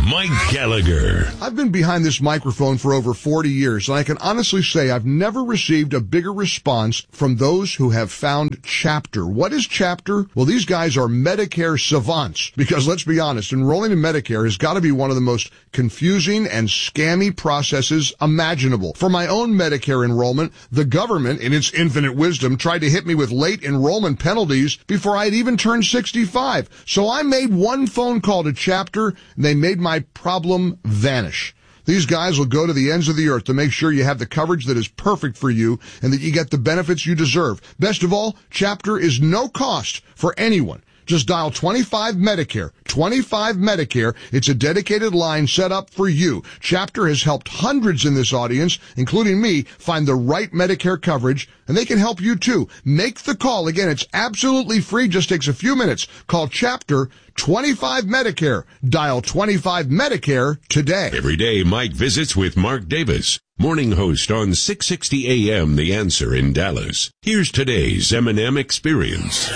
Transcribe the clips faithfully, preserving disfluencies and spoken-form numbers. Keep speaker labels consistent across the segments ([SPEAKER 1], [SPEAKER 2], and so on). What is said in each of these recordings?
[SPEAKER 1] Mike Gallagher.
[SPEAKER 2] I've been behind this microphone for over forty years, and I can honestly say I've never received a bigger response from those who have found Chapter. What is Chapter? Well, these guys are Medicare savants, because let's be honest, enrolling in Medicare has got to be one of the most confusing and scammy processes imaginable. For my own Medicare enrollment, the government, in its infinite wisdom, tried to hit me with late enrollment penalties before I'd even turned sixty-five. So I made one phone call to Chapter, and they made my problem vanish. These guys will go to the ends of the earth to make sure you have the coverage that is perfect for you and that you get the benefits you deserve. Best of all, Chapter is no cost for anyone. Just dial twenty-five Medicare. twenty-five Medicare. It's a dedicated line set up for you. Chapter has helped hundreds in this audience, including me, find the right Medicare coverage, and they can help you too. Make the call. Again, it's absolutely free. Just takes a few minutes. Call Chapter twenty-five Medicare. Dial twenty-five Medicare today.
[SPEAKER 1] Every day, Mike visits with Mark Davis, morning host on six sixty A M The Answer in Dallas. Here's today's M and M Experience.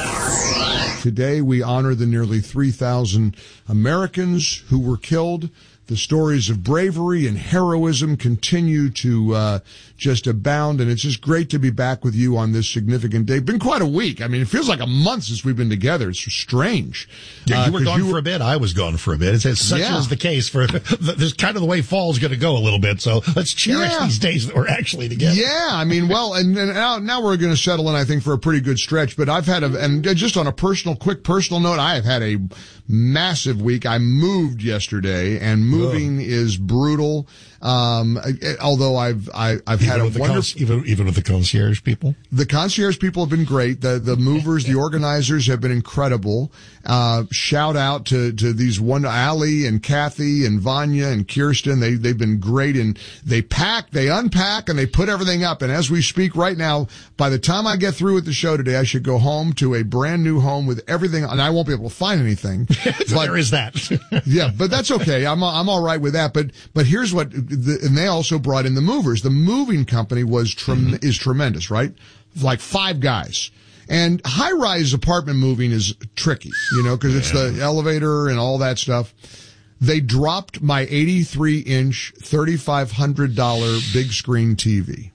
[SPEAKER 2] Today, we honor the nearly three thousand Americans who were killed. The stories of bravery and heroism continue to uh just abound, and it's just great to be back with you on this significant day. Been quite a week. I mean, it feels like a month since we've been together. It's strange.
[SPEAKER 3] Yeah, you were
[SPEAKER 2] uh,
[SPEAKER 3] gone
[SPEAKER 2] you
[SPEAKER 3] for
[SPEAKER 2] were,
[SPEAKER 3] a bit. I was gone for a bit. It's, it's such
[SPEAKER 2] yeah.
[SPEAKER 3] is the case for this kind of the way fall's going to go a little bit. So let's cherish
[SPEAKER 2] yeah.
[SPEAKER 3] these days that we're actually together.
[SPEAKER 2] Yeah, I mean, well, and, and now, now we're going to settle in, I think, for a pretty good stretch. But I've had a, and just on a personal, quick personal note, I have had a massive week. I moved yesterday, and moving oh. is brutal. Um, although I've, I, I've
[SPEAKER 3] even
[SPEAKER 2] had a
[SPEAKER 3] wonderful,
[SPEAKER 2] cons-
[SPEAKER 3] even, even with the concierge people.
[SPEAKER 2] The concierge people have been great. The, the movers, the organizers have been incredible. Uh, shout out to, to these one, Allie and Kathy and Vanya and Kirsten. They, they've been great, and they pack, they unpack, and they put everything up. And as we speak right now, by the time I get through with the show today, I should go home to a brand new home with everything, and I won't be able to find anything.
[SPEAKER 3] So
[SPEAKER 2] but,
[SPEAKER 3] there is that.
[SPEAKER 2] Yeah, but that's okay. I'm, I'm all right with that. But, but here's what, the, and they also brought in the movers. The moving company was, trem- mm-hmm. is tremendous, right? Like five guys. And high-rise apartment moving is tricky, you know, because it's the elevator and all that stuff. They dropped my eighty-three inch, thirty-five hundred dollars big screen T V.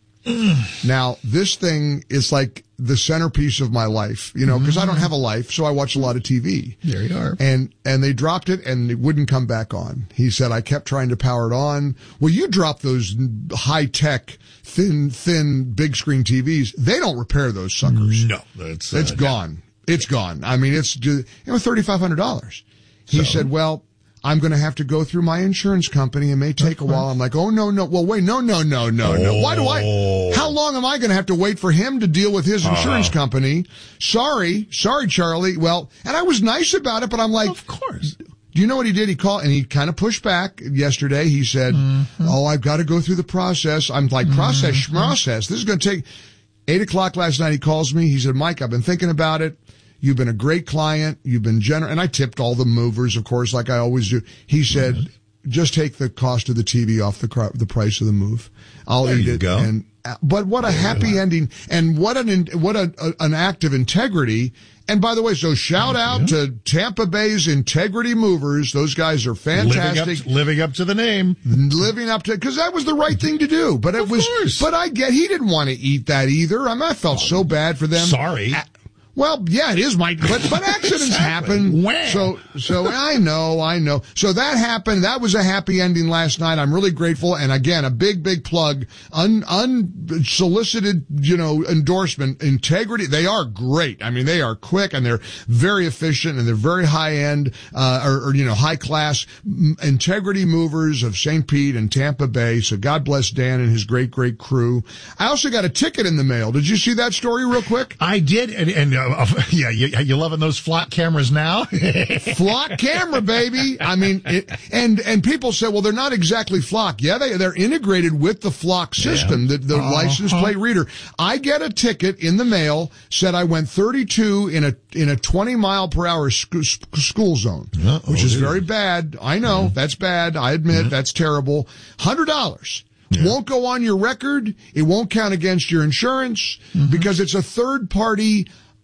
[SPEAKER 2] Now, this thing is like the centerpiece of my life, you know, because I don't have a life, so I watch a lot of T V.
[SPEAKER 3] There you are.
[SPEAKER 2] And, and they dropped it, and it wouldn't come back on. He said, I kept trying to power it on. Well, you drop those high-tech, thin, thin, big screen T Vs. They don't repair those suckers.
[SPEAKER 3] No. That's, uh,
[SPEAKER 2] it's gone. It's gone. I mean, it's, it was thirty-five hundred dollars. He
[SPEAKER 3] so.
[SPEAKER 2] said, well, I'm going to have to go through my insurance company. It may take a while. I'm like, oh, no, no. Well, wait, no, no, no, no, no. Why do I, how long am I going to have to wait for him to deal with his insurance uh-huh. company? Sorry. Sorry, Charlie. Well, and I was nice about it, but I'm like,
[SPEAKER 3] of course.
[SPEAKER 2] Do you know what he did? He called, and he kind of pushed back yesterday. He said, mm-hmm. oh, I've got to go through the process. I'm like, mm-hmm. process, process. This is going to take, eight o'clock last night, he calls me. He said, Mike, I've been thinking about it. You've been a great client. You've been generous. And I tipped all the movers, of course, like I always do. He said, mm-hmm. just take the cost of the T V off the the price of the move. I'll
[SPEAKER 3] there
[SPEAKER 2] eat
[SPEAKER 3] you
[SPEAKER 2] it.
[SPEAKER 3] Go.
[SPEAKER 2] And, but what a happy ending, and what an, what a, a, an act of integrity. And by the way, so shout out yeah. to Tampa Bay's Integrity Movers. Those guys are fantastic.
[SPEAKER 3] Living up, living up to the name.
[SPEAKER 2] Living up to, cause that was the right thing to do. But it
[SPEAKER 3] of
[SPEAKER 2] was,
[SPEAKER 3] course.
[SPEAKER 2] but I get, he didn't want to eat that either. I mean, I felt oh, so bad for them.
[SPEAKER 3] Sorry.
[SPEAKER 2] A- Well, yeah, it is, Mike, but, but accidents
[SPEAKER 3] exactly.
[SPEAKER 2] happen.
[SPEAKER 3] When?
[SPEAKER 2] So, so I know, I know. So that happened. That was a happy ending last night. I'm really grateful. And again, a big, big plug, un, unsolicited, you know, endorsement, Integrity. They are great. I mean, they are quick and they're very efficient and they're very high end, uh, or, or, you know, high class Integrity Movers of Saint Pete and Tampa Bay. So God bless Dan and his great, great crew. I also got a ticket in the mail. Did you see that story real quick?
[SPEAKER 3] I did. And, and uh, yeah, you, you loving those flock cameras now?
[SPEAKER 2] Flock camera, baby. I mean, it, and, and people say, well, they're not exactly flock. Yeah, they, they're integrated with the flock system, yeah. the, the uh-huh. license plate reader. I get a ticket in the mail, said I went thirty-two in a, in a twenty mile per hour sc- school zone, Uh-oh, which is dude. very bad. I know, mm-hmm. that's bad. I admit mm-hmm. that's terrible. one hundred dollars. Yeah. Won't go on your record. It won't count against your insurance mm-hmm. because it's a third party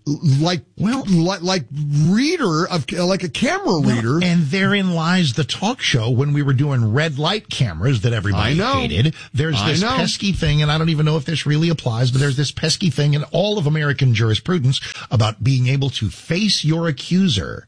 [SPEAKER 2] like, well, like, like reader of, like a camera reader.
[SPEAKER 3] Well, and therein lies the talk show when we were doing red light cameras that everybody
[SPEAKER 2] I know.
[SPEAKER 3] hated. There's this pesky thing, and I don't even know if this really applies, but there's this pesky thing in all of American jurisprudence about being able to face your accuser.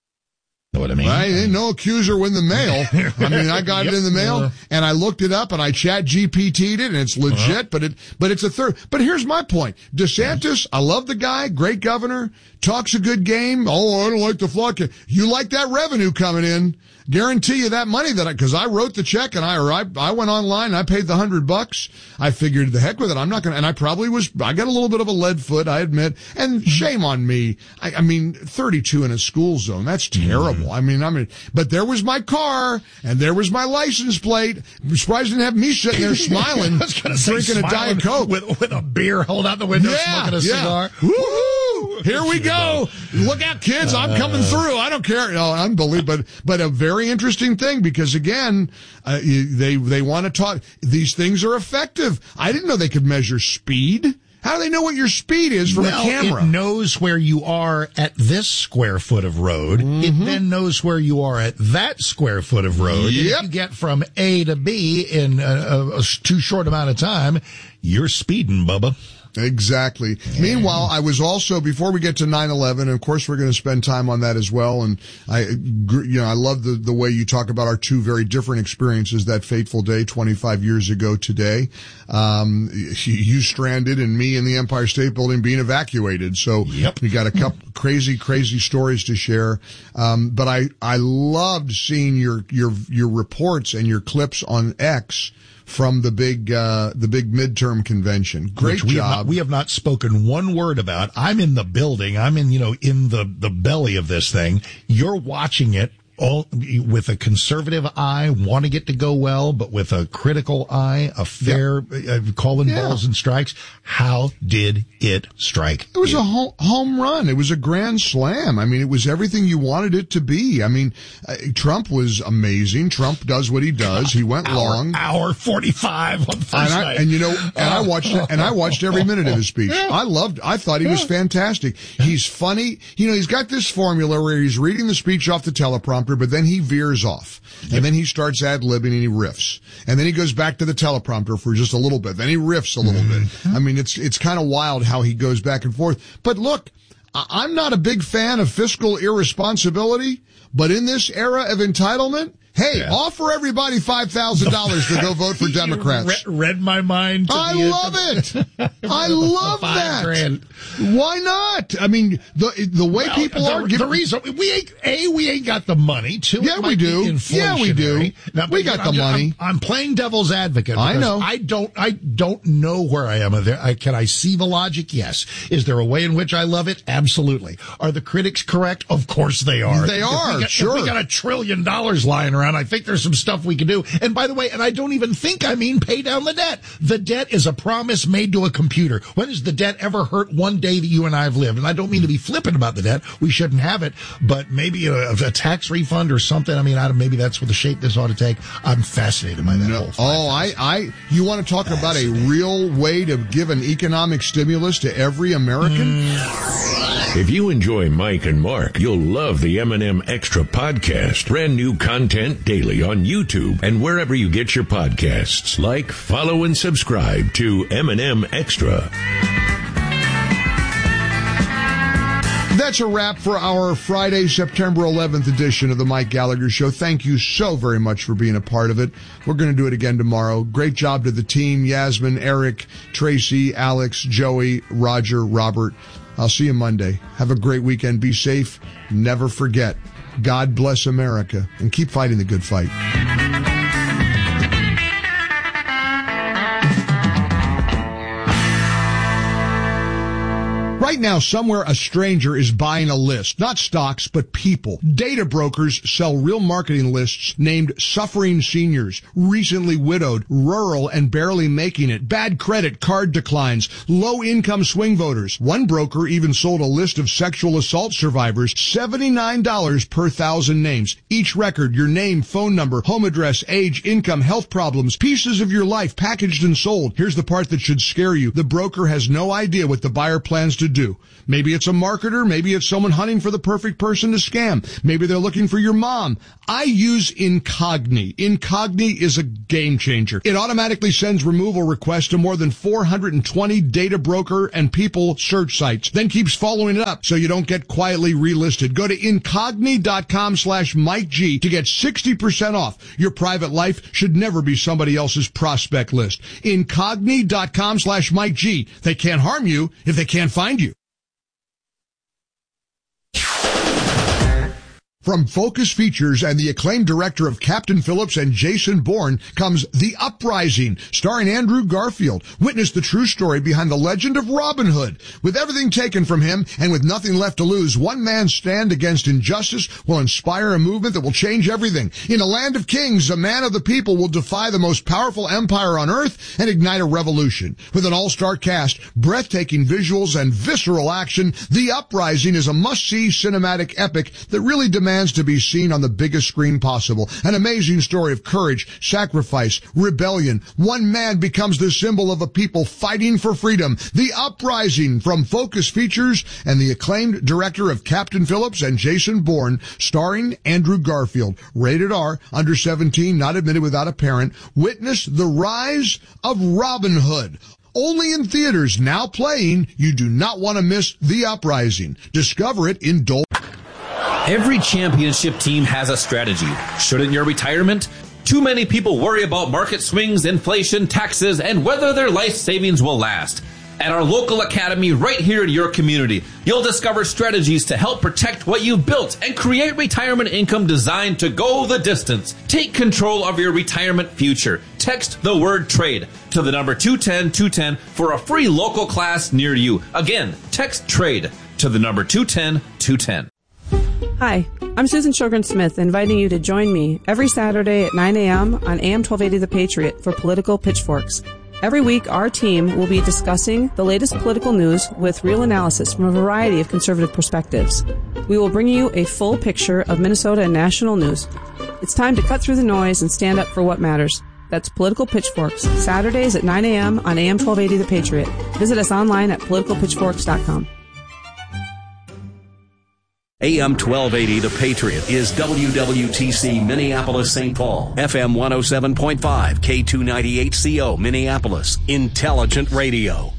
[SPEAKER 3] Know what I mean?
[SPEAKER 2] I didn't know accuser in the mail. I mean, I got yep. it in the mail and I looked it up and I chat G P T'd it and it's legit, uh-huh. but it, but it's a third. But here's my point. DeSantis, I love the guy, great governor, talks a good game. Oh, I don't like the flock. You like that revenue coming in. Guarantee you that money that I, cause I wrote the check and I, or I, I went online and I paid the hundred bucks. I figured the heck with it. I'm not going to, and I probably was, I got a little bit of a lead foot, I admit, and shame on me. I, I mean, thirty-two in a school zone. That's terrible. I mean, I mean, but there was my car and there was my license plate. I'm surprised you didn't have me sitting there smiling, drinking say, a Diet Coke.
[SPEAKER 3] With, with a beer, hold out the window,
[SPEAKER 2] yeah,
[SPEAKER 3] smoking a
[SPEAKER 2] yeah.
[SPEAKER 3] cigar.
[SPEAKER 2] Woo-hoo! Here we go. Look out, kids. I'm coming through. I don't care. No, unbelievable. But, but a very interesting thing because again, uh, they, they want to talk. These things are effective. I didn't know they could measure speed. How do they know what your speed is from
[SPEAKER 3] well,
[SPEAKER 2] a camera?
[SPEAKER 3] It knows where you are at this square foot of road. Mm-hmm. It then knows where you are at that square foot of road.
[SPEAKER 2] Yep.
[SPEAKER 3] And if you get from A to B in a, a, a too short amount of time, you're speeding, Bubba.
[SPEAKER 2] Exactly. Yeah. Meanwhile, I was also, before we get to nine eleven, and of course we're going to spend time on that as well, and I, you know, I love the, the way you talk about our two very different experiences that fateful day twenty-five years ago today. Um, you stranded and me in the Empire State Building being evacuated. So
[SPEAKER 3] yep.
[SPEAKER 2] we got a couple crazy, crazy stories to share. Um, but I, I loved seeing your, your, your reports and your clips on X from the big, uh, the big midterm convention. Great
[SPEAKER 3] Which we
[SPEAKER 2] job.
[SPEAKER 3] Have not, we have not spoken one word about. I'm in the building. I'm in, you know, in the, the belly of this thing. You're watching it all with a conservative eye, wanting it to go well, but with a critical eye, a fair, yep. uh, calling yeah. balls and strikes. How did it strike?
[SPEAKER 2] It was
[SPEAKER 3] you?
[SPEAKER 2] a home, home run. It was a grand slam. I mean, it was everything you wanted it to be. I mean, uh, Trump was amazing. Trump does what he does. He went
[SPEAKER 3] hour,
[SPEAKER 2] long.
[SPEAKER 3] Hour forty-five on Thursday.
[SPEAKER 2] And, I, and you know, and I watched it, and I watched every minute of his speech. I loved, I thought he was fantastic. He's funny. You know, he's got this formula where he's reading the speech off the teleprompter, but then he veers off. And yep. then he starts ad-libbing and he riffs. And then he goes back to the teleprompter for just a little bit. Then he riffs a little mm-hmm. bit. I mean, it's, it's kind of wild how he goes back and forth. But look, I'm not a big fan of fiscal irresponsibility, but in this era of entitlement, hey, yeah. offer everybody five thousand dollars to go vote for Democrats.
[SPEAKER 3] Re- read my mind. To
[SPEAKER 2] I
[SPEAKER 3] the
[SPEAKER 2] love it. I love
[SPEAKER 3] Five
[SPEAKER 2] that.
[SPEAKER 3] Grand.
[SPEAKER 2] Why not? I mean, the the way
[SPEAKER 3] well,
[SPEAKER 2] people
[SPEAKER 3] the,
[SPEAKER 2] are
[SPEAKER 3] the
[SPEAKER 2] giving.
[SPEAKER 3] reason we ain't a we ain't got the money. Two,
[SPEAKER 2] yeah, we do. Yeah, we do.
[SPEAKER 3] Now,
[SPEAKER 2] we got
[SPEAKER 3] I'm,
[SPEAKER 2] the money.
[SPEAKER 3] I'm, I'm playing devil's advocate.
[SPEAKER 2] I know.
[SPEAKER 3] I don't. I don't know where I am. There, I, can I see the logic? Yes. Is there a way in which I love it? Absolutely. Are the critics correct? Of course they are.
[SPEAKER 2] They
[SPEAKER 3] if
[SPEAKER 2] are.
[SPEAKER 3] We got,
[SPEAKER 2] sure.
[SPEAKER 3] If we got a trillion dollars lying around, I think there's some stuff we can do. And by the way, and I don't even think I mean pay down the debt. The debt is a promise made to a computer. When has the debt ever hurt one day that you and I have lived? And I don't mean to be flippant about the debt. We shouldn't have it, but maybe a, a tax refund or something. I mean, I don't, maybe that's what the shape this ought to take. I'm fascinated by that
[SPEAKER 2] no.
[SPEAKER 3] whole thing.
[SPEAKER 2] Oh, I, I, you want to talk about a real way to give an economic stimulus to every American?
[SPEAKER 1] Mm. If you enjoy Mike and Mark, you'll love the M and M Extra podcast. Brand new content daily on YouTube and wherever you get your podcasts. Like, follow, and subscribe to M and M Extra.
[SPEAKER 2] That's a wrap for our Friday, September eleventh edition of the Mike Gallagher Show. Thank you so very much for being a part of it. We're going to do it again tomorrow. Great job to the team, Yasmin, Eric, Tracy, Alex, Joey, Roger, Robert. I'll see you Monday. Have a great weekend. Be safe. Never forget, God bless America, and keep fighting the good fight. Right now, somewhere a stranger is buying a list, not stocks, but people. Data brokers sell real marketing lists named suffering seniors, recently widowed, rural and barely making it, bad credit, card declines, low-income swing voters. One broker even sold a list of sexual assault survivors, seventy-nine dollars per thousand names. Each record, your name, phone number, home address, age, income, health problems, pieces of your life packaged and sold. Here's the part that should scare you. The broker has no idea what the buyer plans to do. you. Maybe it's a marketer. Maybe it's someone hunting for the perfect person to scam. Maybe they're looking for your mom. I use Incogni. Incogni is a game changer. It automatically sends removal requests to more than four hundred twenty data broker and people search sites, then keeps following it up so you don't get quietly relisted. Go to Incogni.com slash Mike G to get sixty percent off. Your private life should never be somebody else's prospect list. Incogni.com slash Mike G. They can't harm you if they can't find you. From Focus Features and the acclaimed director of Captain Phillips and Jason Bourne comes The Uprising, starring Andrew Garfield. Witness the true story behind the legend of Robin Hood. With everything taken from him and with nothing left to lose, one man's stand against injustice will inspire a movement that will change everything. In a land of kings, a man of the people will defy the most powerful empire on earth and ignite a revolution. With an all-star cast, breathtaking visuals, and visceral action, The Uprising is a must-see cinematic epic that really demands to be seen on the biggest screen possible. An amazing story of courage, sacrifice, rebellion. One man becomes the symbol of a people fighting for freedom. The Uprising from Focus Features and the acclaimed director of Captain Phillips and Jason Bourne, starring Andrew Garfield. Rated R, under seventeen, not admitted without a parent. Witness the rise of Robin Hood. Only in theaters, now playing. You do not want to miss The Uprising. Discover it in Dolby.
[SPEAKER 4] Every championship team has a strategy. Shouldn't your retirement? Too many people worry about market swings, inflation, taxes, and whether their life savings will last. At our local academy right here in your community, you'll discover strategies to help protect what you've built and create retirement income designed to go the distance. Take control of your retirement future. Text the word trade to the number two ten two ten for a free local class near you. Again, text trade to the number two ten two ten.
[SPEAKER 5] Hi, I'm Susan Sjogren-Smith, inviting you to join me every Saturday at nine a.m. on A M twelve eighty The Patriot for Political Pitchforks. Every week, our team will be discussing the latest political news with real analysis from a variety of conservative perspectives. We will bring you a full picture of Minnesota and national news. It's time to cut through the noise and stand up for what matters. That's Political Pitchforks, Saturdays at nine a.m. on A M twelve eighty The Patriot. Visit us online at political pitchforks dot com.
[SPEAKER 6] A M twelve eighty The Patriot is W W T C Minneapolis Saint Paul, F M one oh seven point five, K two ninety-eight C O Minneapolis, Intelligent Radio.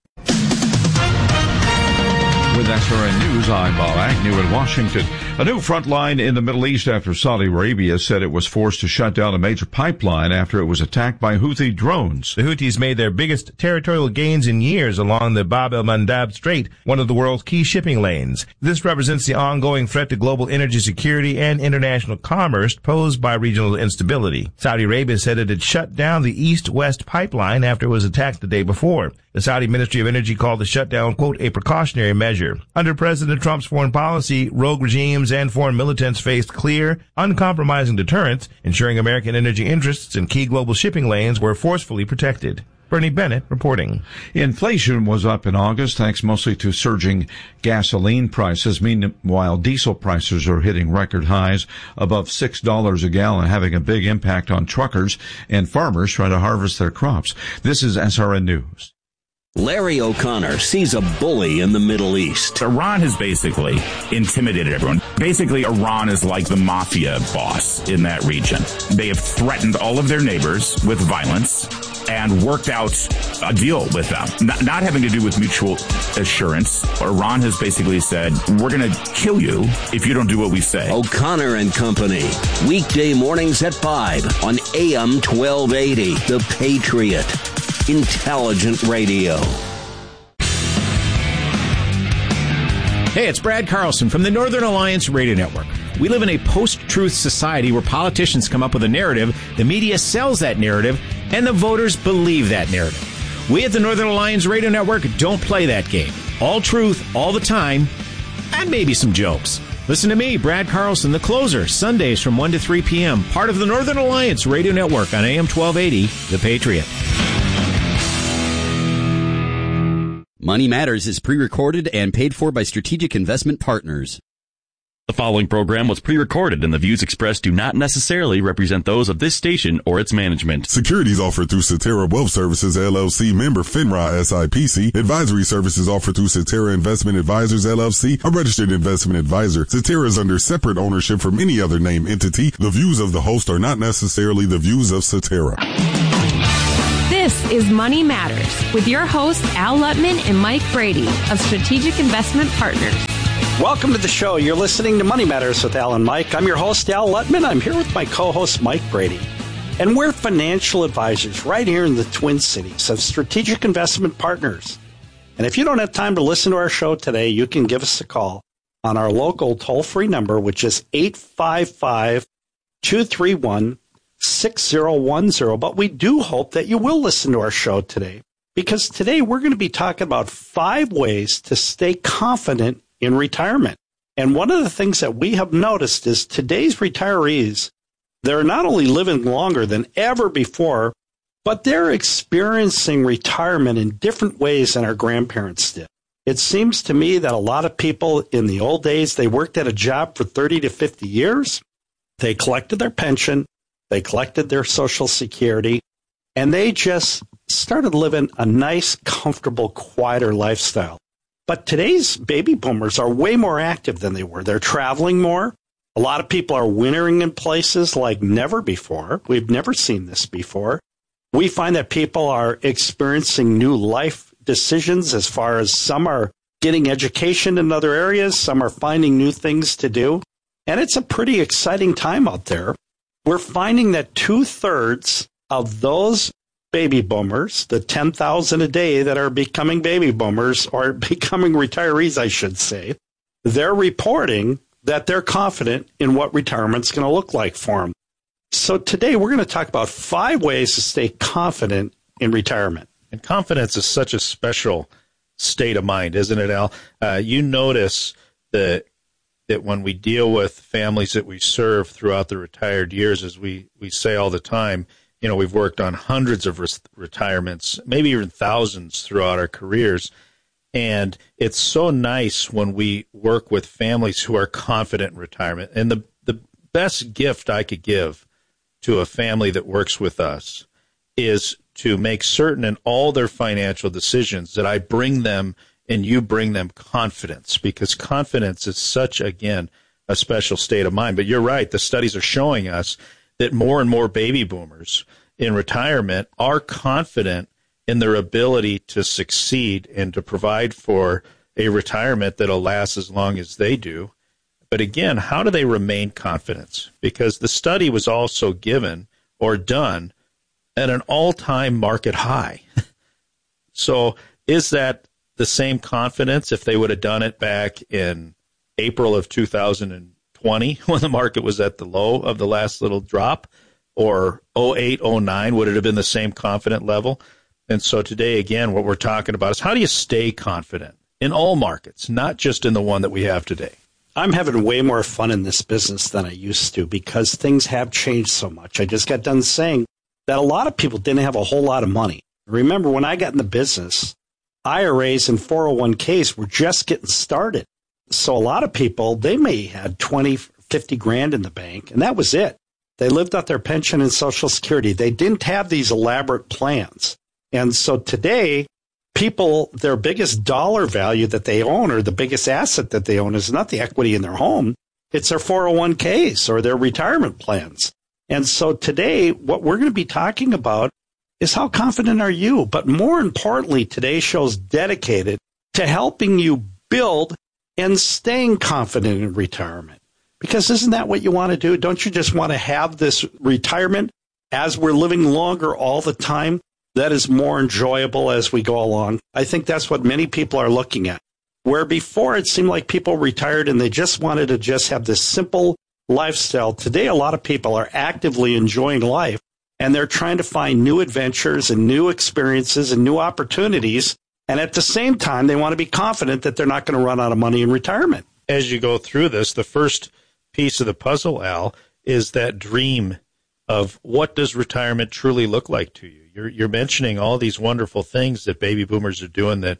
[SPEAKER 7] With S R N News, I'm Bob Agnew in Washington. A new front line in the Middle East after Saudi Arabia said it was forced to shut down a major pipeline after it was attacked by Houthi drones.
[SPEAKER 8] The Houthis made their biggest territorial gains in years along the Bab el-Mandab Strait, one of the world's key shipping lanes. This represents the ongoing threat to global energy security and international commerce posed by regional instability. Saudi Arabia said it had shut down the east-west pipeline after it was attacked the day before. The Saudi Ministry of Energy called the shutdown, quote, a precautionary measure. Under President Trump's foreign policy, rogue regimes and foreign militants faced clear, uncompromising deterrence, ensuring American energy interests in key global shipping lanes were forcefully protected. Bernie Bennett reporting.
[SPEAKER 7] Inflation was up in August thanks mostly to surging gasoline prices. Meanwhile, diesel prices are hitting record highs above six dollars a gallon, having a big impact on truckers and farmers trying to harvest their crops. This is S R N News.
[SPEAKER 6] Larry O'Connor sees a bully in the Middle East.
[SPEAKER 9] Iran has basically intimidated everyone. Basically, Iran is like the mafia boss in that region. They have threatened all of their neighbors with violence and worked out a deal with them. Not, not having to do with mutual assurance. Iran has basically said, we're going to kill you if you don't do what we say.
[SPEAKER 6] O'Connor and Company. Weekday mornings at five on A M twelve eighty. The Patriot. Intelligent Radio.
[SPEAKER 10] Hey, it's Brad Carlson from the Northern Alliance Radio Network. We live in a post-truth society where politicians come up with a narrative, the media sells that narrative, and the voters believe that narrative. We at the Northern Alliance Radio Network don't play that game. All truth, all the time, and maybe some jokes. Listen to me, Brad Carlson, the closer, Sundays from one to three p.m., part of the Northern Alliance Radio Network on A M twelve eighty, The Patriot.
[SPEAKER 11] Money Matters is pre-recorded and paid for by Strategic Investment Partners. The following program was pre-recorded and the views expressed do not necessarily represent those of this station or its management.
[SPEAKER 12] Securities offered through Cetera Wealth Services, L L C, member FINRA S I P C. Advisory services offered through Cetera Investment Advisors, L L C, a registered investment advisor. Cetera is under separate ownership from any other named entity. The views of the host are not necessarily the views of Cetera.
[SPEAKER 13] This is Money Matters with your hosts Al Lutman and Mike Brady of Strategic Investment Partners.
[SPEAKER 14] Welcome to the show. You're listening to Money Matters with Al and Mike. I'm your host, Al Lutman. I'm here with my co-host, Mike Brady. And we're financial advisors right here in the Twin Cities of Strategic Investment Partners. And if you don't have time to listen to our show today, you can give us a call on our local toll-free number, which is eight five five, two three one, six zero one zero. But we do hope that you will listen to our show today, because today we're going to be talking about five ways to stay confident in retirement. And one of the things that we have noticed is today's retirees, they're not only living longer than ever before, but they're experiencing retirement in different ways than our grandparents did. It seems to me that a lot of people in the old days, they worked at a job for thirty to fifty years. They collected their pension, they collected their Social Security, and they just started living a nice, comfortable, quieter lifestyle. But today's baby boomers are way more active than they were. They're traveling more. A lot of people are wintering in places like never before. We've never seen this before. We find that people are experiencing new life decisions as far as some are getting education in other areas, some are finding new things to do. And it's a pretty exciting time out there. We're finding that two-thirds of those baby boomers, the ten thousand a day that are becoming baby boomers, or becoming retirees, I should say, they're reporting that they're confident in what retirement's going to look like for them. So today we're going to talk about five ways to stay confident in retirement.
[SPEAKER 8] And confidence is such a special state of mind, isn't it, Al? Uh, you notice that that when we deal with families that we serve throughout the retired years, as we, we say all the time, you know, we've worked on hundreds of res- retirements, maybe even thousands throughout our careers. And it's so nice when we work with families who are confident in retirement. And the, the best gift I could give to a family that works with us is to make certain in all their financial decisions that I bring them and you bring them confidence, because confidence is such, again, a special state of mind. But you're right. The studies are showing us that more and more baby boomers in retirement are confident in their ability to succeed and to provide for a retirement that'll last as long as they do. But again, how do they remain confident? Because the study was also given or done at an all-time market high. So is that the same confidence if they would have done it back in April of two thousand twenty when the market was at the low of the last little drop, or oh eight, oh nine? Would it have been the same confident level? And so today, again, what we're talking about is how do you stay confident in all markets, not just in the one that we have today?
[SPEAKER 14] I'm having way more fun in this business than I used to because things have changed so much. I just got done saying that a lot of people didn't have a whole lot of money. Remember, when I got in the business, I R As and four oh one k's were just getting started. So a lot of people, they may have had twenty, fifty grand in the bank, and that was it. They lived off their pension and Social Security. They didn't have these elaborate plans. And so today, people, their biggest dollar value that they own, or the biggest asset that they own, is not the equity in their home. It's their four oh one k's or their retirement plans. And so today, what we're going to be talking about is how confident are you? But more importantly, today's show is dedicated to helping you build and staying confident in retirement. Because isn't that what you want to do? Don't you just want to have this retirement as we're living longer all the time that is more enjoyable as we go along? I think that's what many people are looking at. Where before it seemed like people retired and they just wanted to just have this simple lifestyle. Today, a lot of people are actively enjoying life, and they're trying to find new adventures and new experiences and new opportunities. And at the same time, they want to be confident that they're not going to run out of money in retirement.
[SPEAKER 8] As you go through this, the first piece of the puzzle, Al, is that dream of what does retirement truly look like to you. You're, you're mentioning all these wonderful things that baby boomers are doing that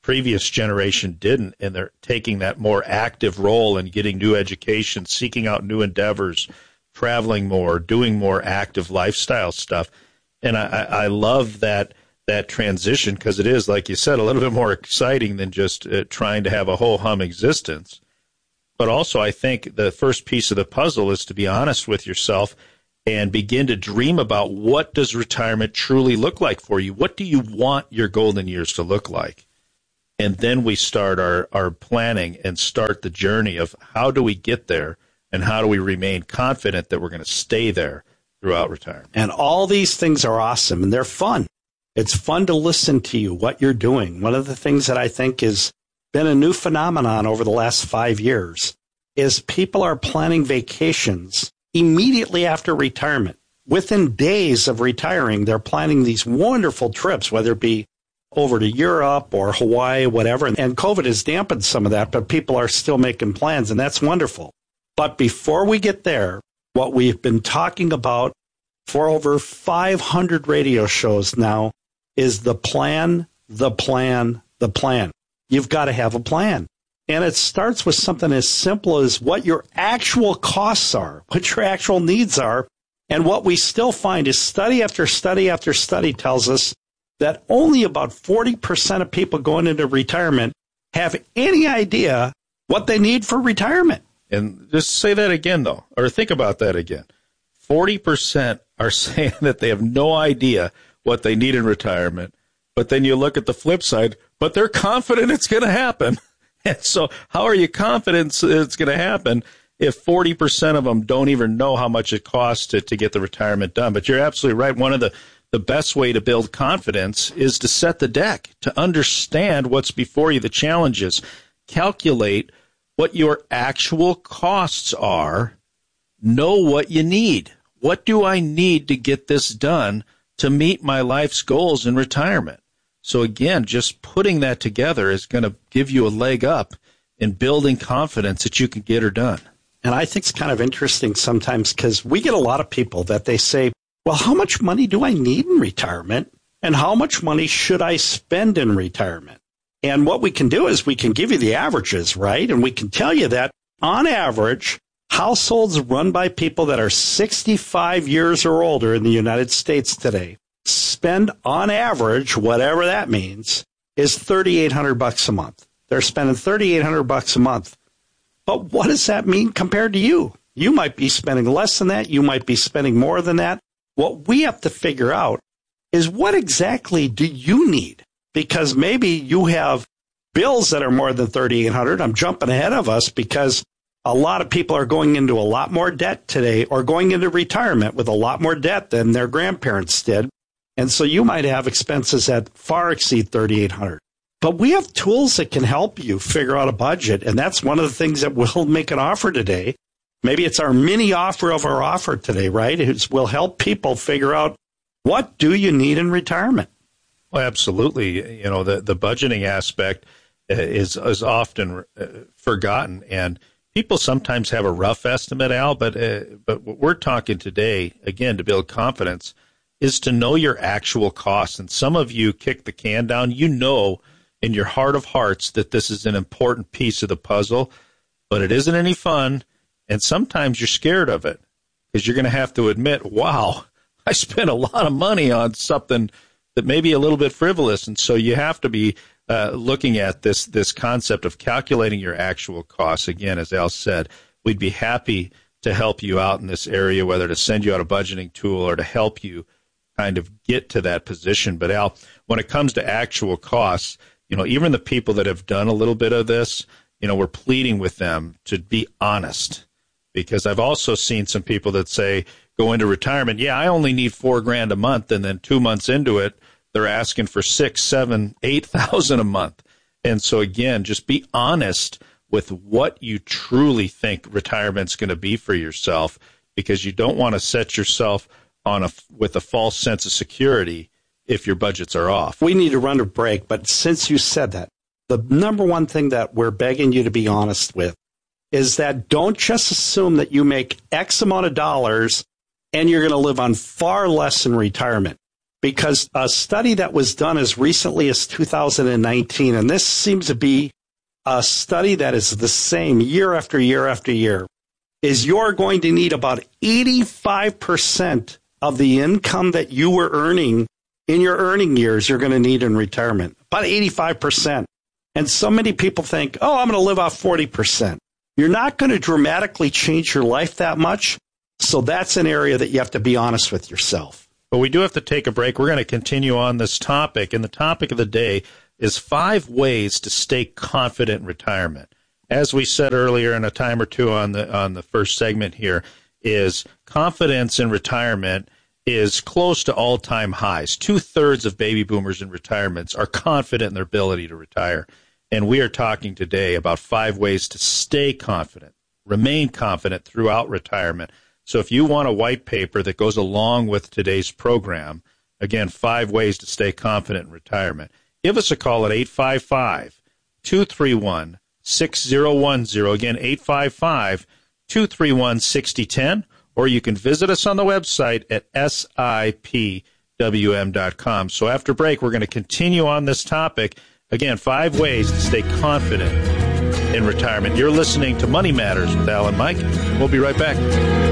[SPEAKER 15] previous generation didn't, and they're taking that more active role in getting new education, seeking out new endeavors, traveling more, doing more active lifestyle stuff. And I, I love that that transition, because it is, like you said, a little bit more exciting than just uh, trying to have a ho-hum existence. But also, I think the first piece of the puzzle is to be honest with yourself and begin to dream about, what does retirement truly look like for you? What do you want your golden years to look like? And then we start our, our planning and start the journey of, how do we get there, and how do we remain confident that we're going to stay there throughout retirement.
[SPEAKER 14] And all these things are awesome, and they're fun. It's fun to listen to you, what you're doing. One of the things that I think has been a new phenomenon over the last five years is people are planning vacations immediately after retirement. Within days of retiring, they're planning these wonderful trips, whether it be over to Europe or Hawaii, whatever. And COVID has dampened some of that, but people are still making plans, and that's wonderful. But before we get there, what we've been talking about for over five hundred radio shows now is the plan, the plan, the plan. You've got to have a plan. And it starts with something as simple as what your actual costs are, what your actual needs are. And what we still find is study after study after study tells us that only about forty percent of people going into retirement have any idea what they need for retirement.
[SPEAKER 15] And just say that again, though, or think about that again. forty percent are saying that they have no idea what they need in retirement. But then you look at the flip side, but they're confident it's going to happen. And so how are you confident it's going to happen if forty percent of them don't even know how much it costs to, to get the retirement done? But you're absolutely right. One of the, the best way to build confidence is to set the deck, to understand what's before you, the challenges, calculate what your actual costs are, know what you need. What do I need to get this done to meet my life's goals in retirement? So again, just putting that together is going to give you a leg up in building confidence that you can get her done.
[SPEAKER 14] And I think it's kind of interesting sometimes, because we get a lot of people that they say, well, how much money do I need in retirement? And how much money should I spend in retirement? And what we can do is we can give you the averages, right? And we can tell you that on average, households run by people that are sixty-five years or older in the United States today spend on average, whatever that means, is thirty-eight hundred bucks a month. They're spending thirty-eight hundred bucks a month. But what does that mean compared to you? You might be spending less than that. You might be spending more than that. What we have to figure out is, what exactly do you need? Because maybe you have bills that are more than thirty-eight hundred. I'm jumping ahead of us because a lot of people are going into a lot more debt today, or going into retirement with a lot more debt than their grandparents did. And so you might have expenses that far exceed thirty-eight hundred. But we have tools that can help you figure out a budget. And that's one of the things that we'll make an offer today. Maybe it's our mini offer of our offer today, right? It will help people figure out, what do you need in retirement?
[SPEAKER 15] Well, absolutely. You know, the, the budgeting aspect is, is often uh, forgotten. And people sometimes have a rough estimate, Al, but, uh, but what we're talking today, again, to build confidence, is to know your actual costs. And some of you kick the can down. You know in your heart of hearts that this is an important piece of the puzzle, but it isn't any fun. And sometimes you're scared of it, because you're going to have to admit, wow, I spent a lot of money on something that may be a little bit frivolous. And so you have to be uh, looking at this, this concept of calculating your actual costs. Again, as Al said, we'd be happy to help you out in this area, whether to send you out a budgeting tool or to help you kind of get to that position. But Al, when it comes to actual costs, you know, even the people that have done a little bit of this, you know, we're pleading with them to be honest, because I've also seen some people that say, go into retirement, yeah, I only need four grand a month, and then two months into it, they're asking for six, seven, eight thousand a month. And so again, just be honest with what you truly think retirement's going to be for yourself, because you don't want to set yourself on a with a false sense of security if your budgets are off.
[SPEAKER 14] We need to run a break, but since you said that, the number one thing that we're begging you to be honest with is that don't just assume that you make X amount of dollars and you're going to live on far less in retirement. because a study that was done as recently as two thousand nineteen, and this seems to be a study that is the same year after year after year, is you're going to need about eighty-five percent of the income that you were earning in your earning years you're going to need in retirement. About eighty-five percent. And so many people think, oh, I'm going to live off forty percent. You're not going to dramatically change your life that much. So that's an area that you have to be honest with yourself.
[SPEAKER 15] But we do have to take a break. We're going to continue on this topic. And the topic of the day is five ways to stay confident in retirement. As we said earlier in a time or two on the on the first segment here, is confidence in retirement is close to all-time highs. Two-thirds of baby boomers in retirements are confident in their ability to retire. And we are talking today about five ways to stay confident, remain confident throughout retirement. So if you want a white paper that goes along with today's program, again, five ways to stay confident in retirement, give us a call at eight five five, two three one, six zero one zero. Again, eight five five, two three one, six zero one zero. Or you can visit us on the website at S I P W M dot com. So after break, we're going to continue on this topic. Again, five ways to stay confident in retirement. You're listening to Money Matters with Al and Mike. We'll be right back.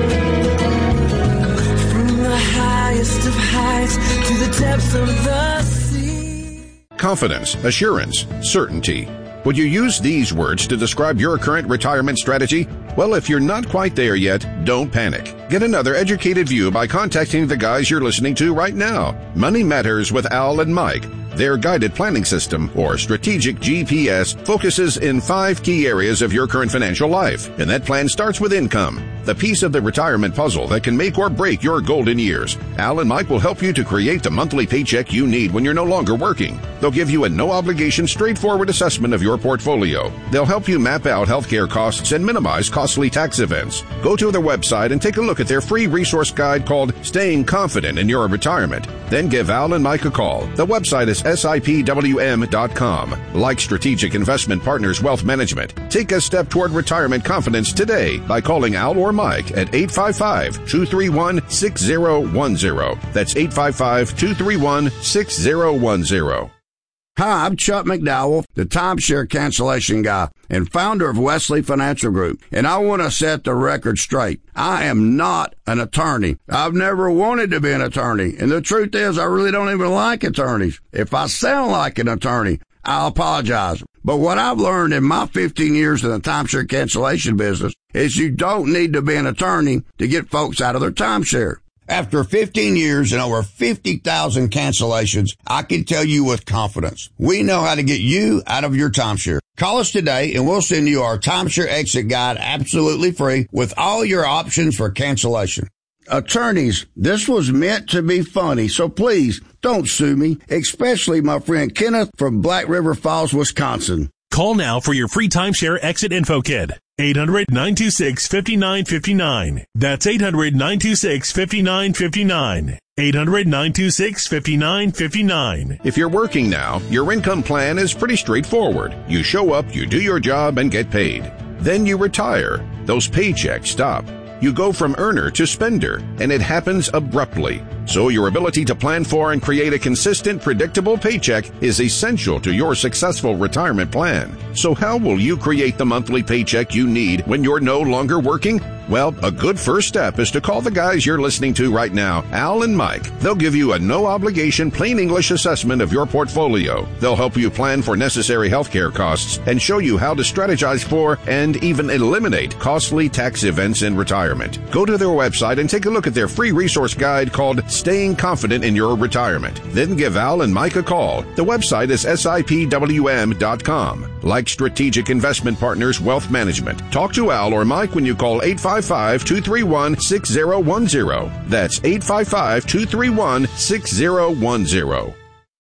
[SPEAKER 16] From the highest of heights to the depths of the sea.
[SPEAKER 17] Confidence, assurance, certainty. Would you use these words to describe your current retirement strategy? Well, if you're not quite there yet, don't panic. Get another educated view by contacting the guys you're listening to right now. Money Matters with Al and Mike. Their guided planning system, or strategic G P S, focuses in five key areas of your current financial life. And that plan starts with income, the piece of the retirement puzzle that can make or break your golden years. Al and Mike will help you to create the monthly paycheck you need when you're no longer working. They'll give you a no-obligation, straightforward assessment of your portfolio. They'll help you map out healthcare costs and minimize costly tax events. Go to their website and take a look at their free resource guide called Staying Confident in Your Retirement. Then give Al and Mike a call. The website is S I P W M dot com. Like Strategic Investment Partners Wealth Management, take a step toward retirement confidence today by calling Al or Mike at eight five five, two three one, six zero one zero. That's eight five five, two three one, six zero one zero.
[SPEAKER 18] Hi, I'm Chuck McDowell, the timeshare cancellation guy and founder of Wesley Financial Group, and I want to set the record straight. I am not an attorney. I've never wanted to be an attorney, and the truth is I really don't even like attorneys. If I sound like an attorney, I'll apologize. But what I've learned in my fifteen years in the timeshare cancellation business is you don't need to be an attorney to get folks out of their timeshare. After fifteen years and over fifty thousand cancellations, I can tell you with confidence, we know how to get you out of your timeshare. Call us today and we'll send you our timeshare exit guide absolutely free with all your options for cancellation. Attorneys, this was meant to be funny, so please don't sue me, especially my friend Kenneth from Black River Falls, Wisconsin.
[SPEAKER 19] Call now for your free timeshare exit info kit. eight hundred, nine two six, five nine five nine. That's eight hundred, nine two six, five nine five nine. eight hundred, nine two six, five nine five nine.
[SPEAKER 17] If you're working now, your income plan is pretty straightforward. You show up, you do your job, and get paid. Then you retire. Those paychecks stop. You go from earner to spender, and it happens abruptly. So your ability to plan for and create a consistent, predictable paycheck is essential to your successful retirement plan. So how will you create the monthly paycheck you need when you're no longer working? Well, a good first step is to call the guys you're listening to right now, Al and Mike. They'll give you a no-obligation, plain English assessment of your portfolio. They'll help you plan for necessary healthcare costs and show you how to strategize for and even eliminate costly tax events in retirement. Go to their website and take a look at their free resource guide called Staying Confident in Your Retirement. Then give Al and Mike a call. The website is S I P W M dot com. Like Strategic Investment Partners Wealth Management, talk to Al or Mike when you call eight five five, two three one, six zero one zero. That's eight five five, two three one, six zero one zero.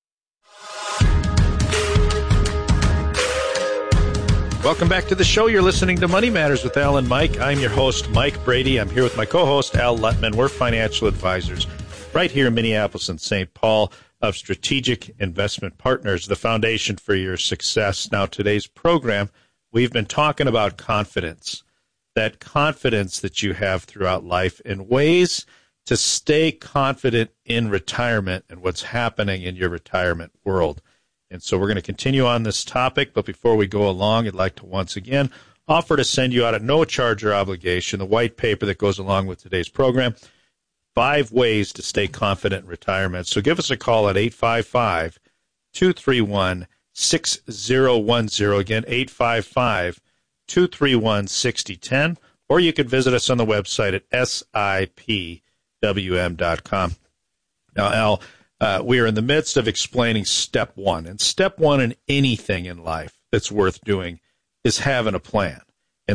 [SPEAKER 15] Welcome back to the show. You're listening to Money Matters with Al and Mike. I'm your host, Mike Brady. I'm here with my co-host, Al Lutman. We're financial advisors right here in Minneapolis and Saint Paul of Strategic Investment Partners, the foundation for your success. Now, today's program, we've been talking about confidence, that confidence that you have throughout life and ways to stay confident in retirement and what's happening in your retirement world. And so we're going to continue on this topic, but before we go along, I'd like to once again offer to send you out a no-charge or obligation, the white paper that goes along with today's program, Five Ways to Stay Confident in Retirement. So give us a call at eight five five, two three one, six zero one zero. Again, eight five five, two three one, six zero one zero. Or you could visit us on the website at S I P W M dot com. Now, Al, uh, we are in the midst of explaining step one. And step one in anything in life that's worth doing is having a plan.